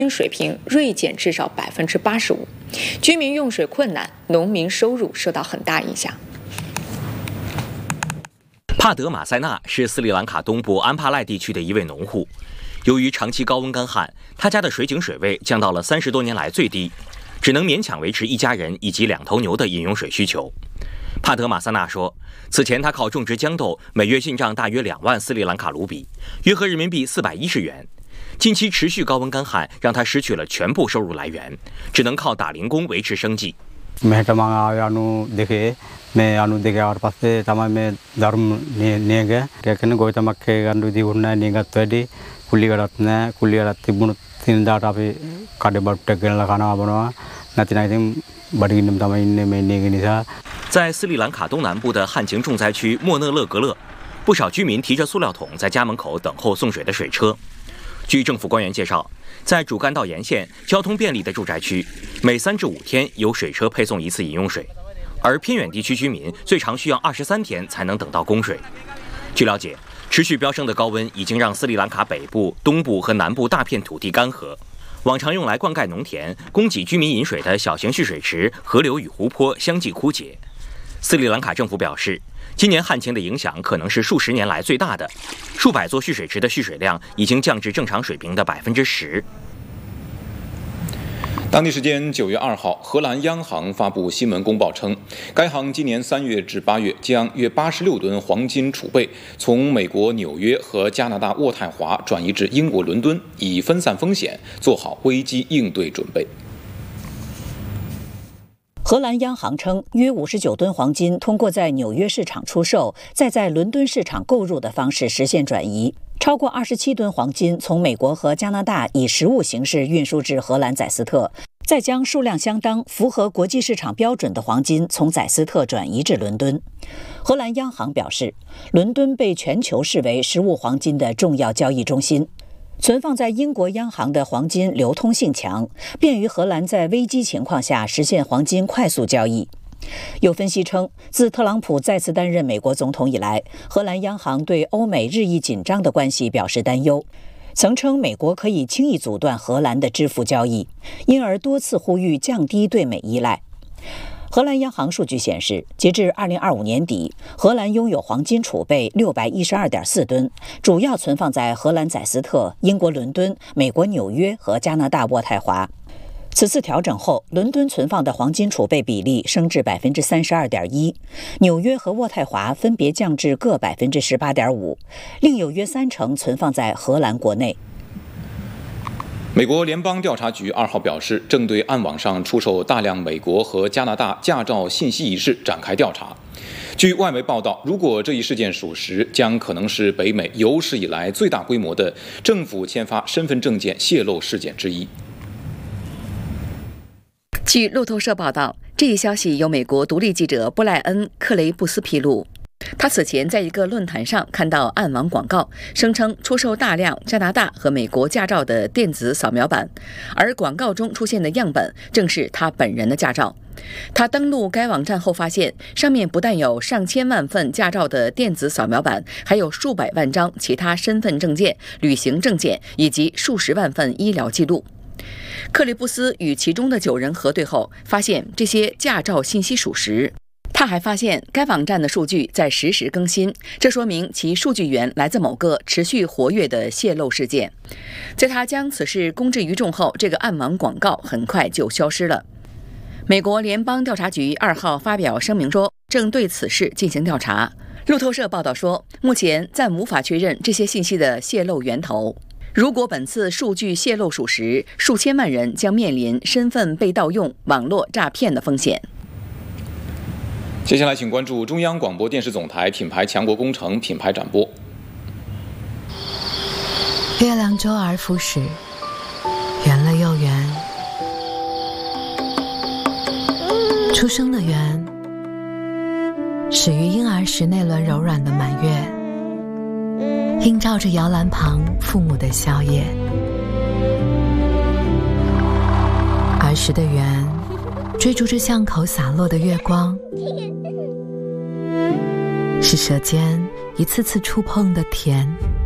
水平锐减至少85%，居民用水困难，农民收入受到很大影响。 帕德马塞纳是斯里兰卡东部安帕赖地区的一位农户，由于长期高温干旱，他家的水井水位降到了30多年来最低，只能勉强维持一家人以及2头牛的饮用水需求。帕德马塞纳说，此前他靠种植豇豆，每月进账大约2万斯里兰卡卢比，约合人民币410元。近期持续高温干旱让他失去了全部收入来源，只能靠打零工维持生计。在斯里兰卡东南部的旱情重灾区莫讷勒格勒，不少居民提着塑料桶在家门口等候送水的水车。据政府官员介绍，在主干道沿线交通便利的住宅区，每3至5天有水车配送一次饮用水，而偏远地区居民最长需要23天才能等到供水。据了解，持续飙升的高温已经让斯里兰卡北部、东部和南部大片土地干涸，往常用来灌溉农田、供给居民饮水的小型蓄水池、河流与湖泊相继枯竭。斯里兰卡政府表示，今年旱情的影响可能是数十年来最大的，数百座蓄水池的蓄水量已经降至正常水平的10%。 当地时间9月2号，荷兰央行发布新闻公报称，该行今年3月至8月将约86吨黄金储备从美国纽约和加拿大渥太华转移至英国伦敦，以分散风险，做好危机应对准备。 荷兰央行称，约59吨黄金通过在纽约市场出售，再在伦敦市场购入的方式实现转移。超过27吨黄金从美国和加拿大以实物形式运输至荷兰宰斯特，再将数量相当、符合国际市场标准的黄金从宰斯特转移至伦敦。荷兰央行表示，伦敦被全球视为实物黄金的重要交易中心。存放在英国央行的黄金流通性强，便于荷兰在危机情况下实现黄金快速交易。有分析称，自特朗普再次担任美国总统以来，荷兰央行对欧美日益紧张的关系表示担忧，曾称美国可以轻易阻断荷兰的支付交易，因而多次呼吁降低对美依赖。荷兰央行数据显示，截至2025年底，荷兰拥有黄金储备612.4吨，主要存放在荷兰宰斯特、英国伦敦、美国纽约和加拿大渥太华。此次调整后，伦敦存放的黄金储备比例升至32.1%，纽约和渥太华分别降至各18.5%，另有约30%存放在荷兰国内。 美国联邦调查局2号表示，正对暗网上出售大量美国和加拿大驾照信息一事展开调查。据外媒报道，如果这一事件属实，将可能是北美有史以来最大规模的政府签发身份证件泄露事件之一。 据路透社报道，这一消息由美国独立记者布莱恩·克雷布斯披露。他此前在一个论坛上看到暗网广告，声称出售大量加拿大和美国驾照的电子扫描版，而广告中出现的样本正是他本人的驾照。他登录该网站后发现，上面不但有上千万份驾照的电子扫描版，还有数百万张其他身份证件、旅行证件以及数十万份医疗记录。克里布斯与其中的9人核对后，发现这些驾照信息属实。他还发现该网站的数据在实时更新，这说明其数据源来自某个持续活跃的泄露事件。在他将此事公之于众后，这个暗网广告很快就消失了。美国联邦调查局2号发表声明说，正对此事进行调查。路透社报道说，目前暂无法确认这些信息的泄露源头。如果本次数据泄露属实，数千万人将面临身份被盗用、网络诈骗的风险。 接下来请关注中央广播电视总台品牌强国工程品牌展播。 月亮周而复始，圆了又圆，出生的圆，始于婴儿时那轮柔软的满月，映照着摇篮旁父母的宵夜。儿时的圆，追逐着巷口洒落的月光，是舌尖一次次触碰的甜